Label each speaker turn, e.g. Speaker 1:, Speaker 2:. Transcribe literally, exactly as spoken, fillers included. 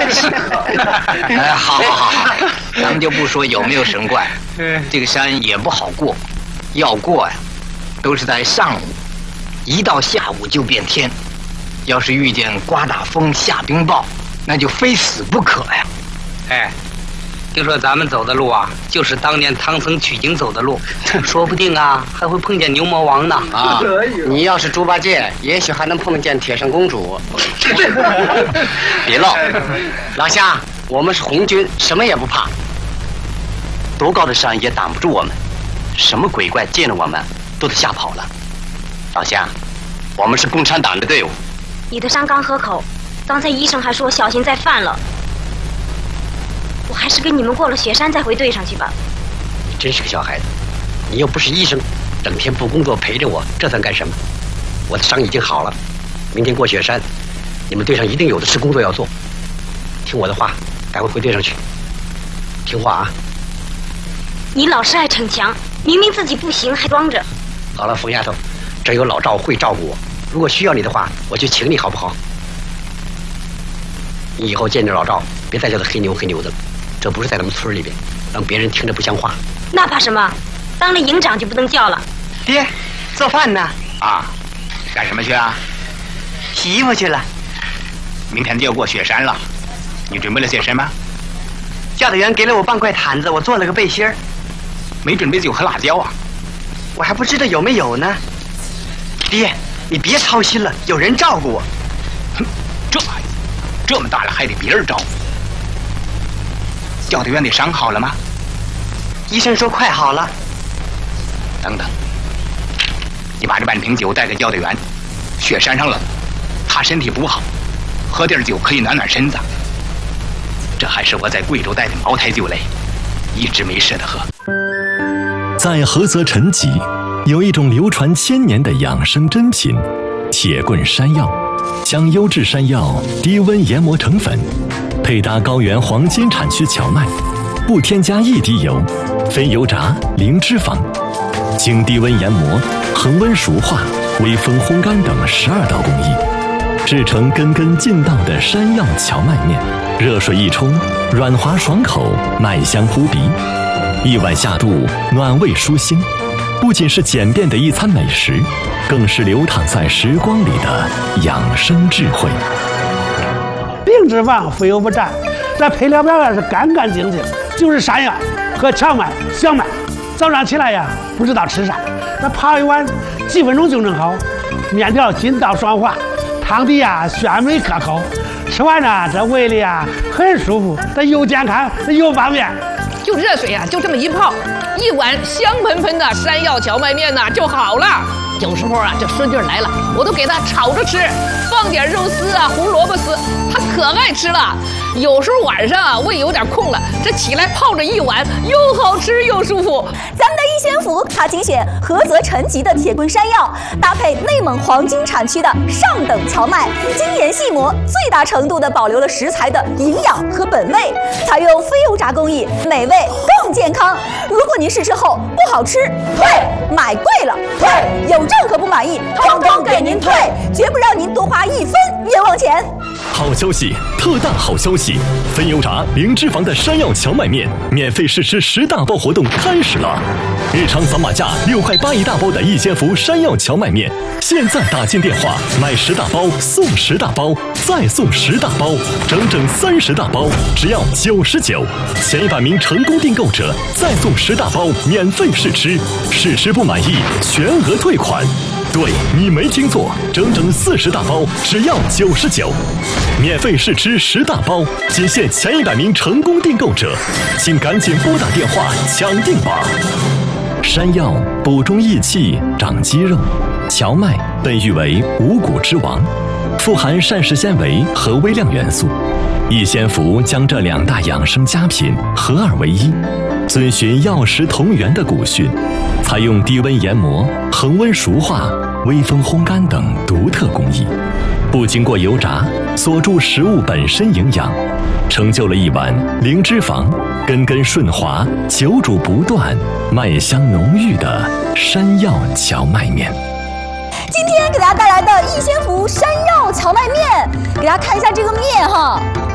Speaker 1: 哎，好好好好，咱们就不说有没有神怪，这个山也不好过，要过呀，都是在上午，一到下午就变天。要是遇见刮大风、下冰雹，那就非死不可呀。
Speaker 2: 哎。听说咱们走的路啊，就是当年唐僧取经走的路，说不定啊还会碰见牛魔王呢。
Speaker 3: 啊，你要是猪八戒，也许还能碰见铁扇公主。别闹，老夏，我们是红军，什么也不怕。多高的山也挡不住我们，什么鬼怪见了我们都得吓跑了。老夏，我们是共产党的队伍。
Speaker 4: 你的伤刚合口，刚才医生还说小心再犯了。我还是跟你们过了雪山再回队上去吧。
Speaker 3: 你真是个小孩子，你又不是医生，整天不工作陪着我，这算干什么？我的伤已经好了，明天过雪山，你们队上一定有的是工作要做。听我的话，赶快回队上去，听话啊！
Speaker 4: 你老是爱逞强，明明自己不行还装着。
Speaker 3: 好了，疯丫头，这有老赵会照顾我，如果需要你的话，我就请你好不好？你以后见着老赵，别再叫他黑牛黑牛的了。这不是在咱们村里边，让别人听着不像话。
Speaker 4: 那怕什么？当了营长就不能叫了。
Speaker 5: 爹，做饭呢。
Speaker 6: 啊，干什么去啊？
Speaker 5: 洗衣服去了。
Speaker 6: 明天就要过雪山了，你准备了些什么？
Speaker 5: 教导员给了我半块毯子，我做了个背心儿。
Speaker 6: 没准备酒和辣椒啊？
Speaker 5: 我还不知道有没有呢。爹，你别操心了，有人照顾我。
Speaker 6: 哼，这孩子，这么大了还得别人照顾。教导员的伤好了吗？
Speaker 5: 医生说快好了。
Speaker 6: 等等，你把这半瓶酒带给教导员。雪山上冷，他身体不好，喝点酒可以暖暖身子。这还是我在贵州带的茅台酒嘞，一直没舍得喝。
Speaker 7: 在菏泽陈集，有一种流传千年的养生珍品——铁棍山药，将优质山药低温研磨成粉。配搭高原黄金产区荞麦，不添加一滴油，非油炸，零脂肪，经低温研磨、恒温熟化、微风烘干等十二道工艺，制成根根劲道的山药荞麦面。热水一冲，软滑爽口，麦香扑鼻，一碗下肚，暖胃舒心。不仅是简便的一餐美食，更是流淌在时光里的养生智慧。
Speaker 8: 零脂肪，非油不沾，这配料表也是干干净净，就是山药和荞麦、小麦。早上起来呀，不知道吃啥，那泡一碗，几分钟就能好。面条筋道爽滑，汤底呀鲜美可口，吃完呢，这胃里啊很舒服，这又健康又方便。
Speaker 9: 就热水啊，就这么一泡，一碗香喷喷的山药荞麦面呐就好了。有时候啊，这孙女来了，我都给她炒着吃，放点肉丝啊、胡萝卜丝，她可爱吃了。有时候晚上啊，胃有点空了，这起来泡着一碗，又好吃又舒服。
Speaker 10: 咱们的一仙福，它精选菏泽陈集的铁棍山药，搭配内蒙黄金产区的上等荞麦，精研细磨，最大程度的保留了食材的营养和本味，采用非油炸工艺，美味更健康。如果您试吃后不好吃，退；买贵了，退；有任何不满意，通通给您退，绝不让您多花一分冤枉钱。
Speaker 7: 好消息，特大好消息！非油炸、零脂肪的山药荞麦面免费试吃十大包活动开始了！日常扫码价六块八一大包的一仙福山药荞麦面，现在打进电话买十大包送十大包，再送十大包，整整三十大包，只要九十九。前一百名成功订购者再送十大包免费试吃，试吃不满意全额退款。对，你没听错，整整四十大包，只要九十九，免费试吃十大包，仅限前一百名成功订购者，请赶紧拨打电话抢订吧。山药补中益气，长肌肉；荞麦被誉为五谷之王，富含膳食纤维和微量元素。一仙福将这两大养生佳品合二为一，遵循药食同源的古训，采用低温研磨、恒温熟化、微风烘干等独特工艺，不经过油炸，锁住食物本身营养，成就了一碗零脂肪、根根顺滑、久煮不断、麦香浓郁的山药荞麦面。
Speaker 10: 今天给大家带来的一仙福山药荞麦面，给大家看一下这个面哈。